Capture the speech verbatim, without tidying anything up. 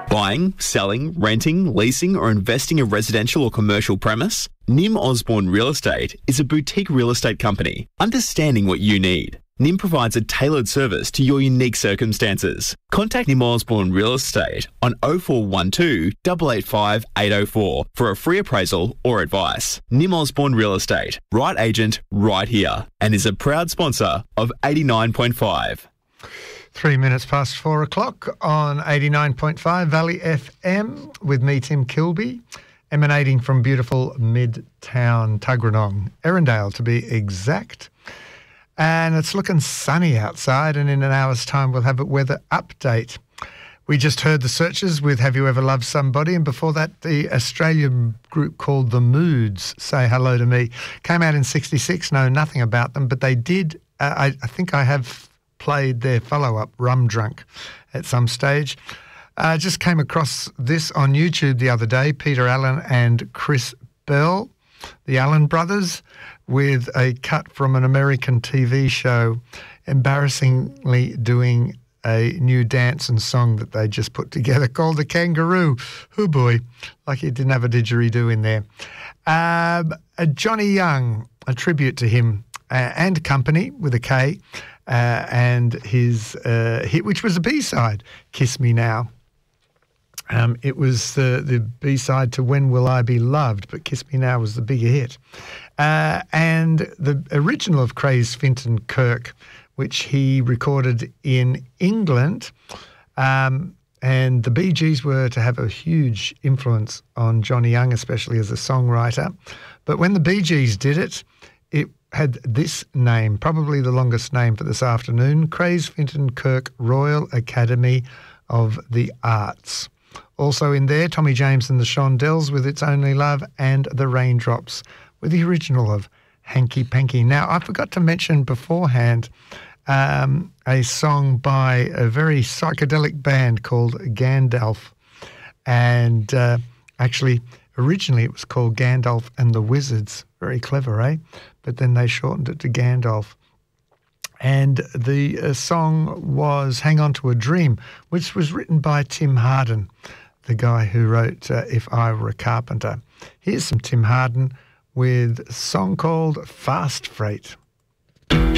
Buying, selling, renting, leasing or investing a residential or commercial premise? Nim Osborne Real Estate is a boutique real estate company understanding what you need. Nim provides a tailored service to your unique circumstances. Contact Nim Osborne Real Estate on oh four one two, eight eight five, eight oh four for a free appraisal or advice. Nim Osborne Real Estate, right agent, right here, and is a proud sponsor of eighty-nine point five. Three minutes past four o'clock on eighty-nine point five Valley F M with me, Tim Kilby, emanating from beautiful Midtown Tuggeranong, Erindale to be exact. And it's looking sunny outside, and in an hour's time we'll have a weather update. We just heard the Searchers with Have You Ever Loved Somebody, and before that the Australian group called The Moods, Say Hello to Me. Came out in sixty-six, know nothing about them, but they did, uh, I, I think I have played their follow-up, Rum Drunk, at some stage. I uh, just came across this on YouTube the other day, Peter Allen and Chris Bell, the Allen brothers, with a cut from an American T V show, embarrassingly doing a new dance and song that they just put together called The Kangaroo. Oh boy, like he didn't have a didgeridoo in there. Um, uh, Johnny Young, a tribute to him uh, and company with a K, uh, and his uh, hit, which was a B-side, Kiss Me Now. Um, it was the, the B-side to When Will I Be Loved, but Kiss Me Now was the bigger hit. Uh, and the original of Craze Finton Kirk, which he recorded in England, um, and the Bee Gees were to have a huge influence on Johnny Young, especially as a songwriter. But when the Bee Gees did it, it had this name, probably the longest name for this afternoon, Craze Finton Kirk Royal Academy of the Arts. Also in there, Tommy James and the Shondells with It's Only Love, and The Raindrops with the original of Hanky Panky. Now, I forgot to mention beforehand um, a song by a very psychedelic band called Gandalf. And uh, actually, originally it was called Gandalf and the Wizards. Very clever, eh? But then they shortened it to Gandalf. And the uh, song was Hang On to a Dream, which was written by Tim Harden, the guy who wrote uh, If I Were a Carpenter. Here's some Tim Harden with a song called Fast Freight.